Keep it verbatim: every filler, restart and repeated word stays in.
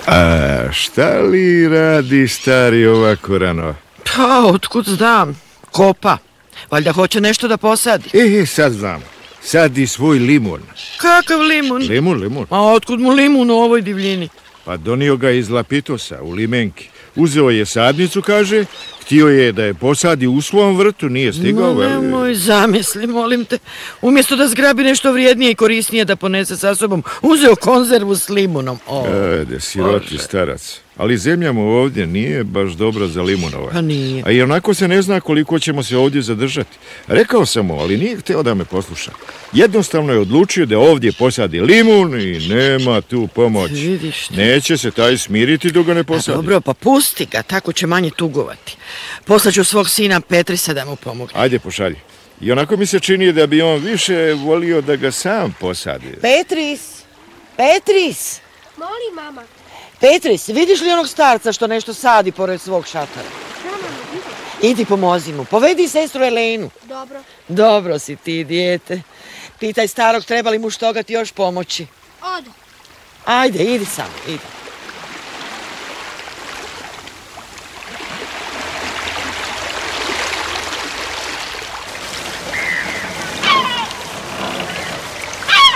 A šta li radi stari ovako rano? Pa, otkud znam? Kopa. Valjda hoće nešto da posadi. E, sad znam. Sadi svoj limun. Kakav limun? Limun, limun. A otkud mu limun u ovoj divljini? Pa donio ga iz Lapitosa, u limenki. Uzeo je sadnicu, kaže, htio je da je posadi u svom vrtu, nije stigao. No, nemoj zamisli, molim te. Umjesto da zgrabi nešto vrijednije i korisnije da ponese sa sobom, uzeo konzervu s limunom. O, Ajde, siroti starac. Ali zemlja mu ovdje nije baš dobra za limunova. Pa nije. A i onako se ne zna koliko ćemo se ovdje zadržati. Rekao sam mu, ali nije hteo da me posluša. Jednostavno je odlučio da ovdje posadi limun i nema tu pomoć. Vidiš ti. Neće se taj smiriti dok ga ne posadi. A dobro, pa pusti ga, tako će manje tugovati. Poslaću svog sina Petrisa da mu pomogne. Ajde, pošalji. I onako mi se čini da bi on više volio da ga sam posadi. Petris! Petris! Molim, mama. Petris, vidiš li onog starca što nešto sadi pored svog šatora? Da, mama, vidim. Idi pomozi mu, povedi sestru Elenu. Dobro. Dobro si ti, dijete. Pitaj starog treba li mu što ga ti još pomoći. Odo. Ajde, idi samo, idi.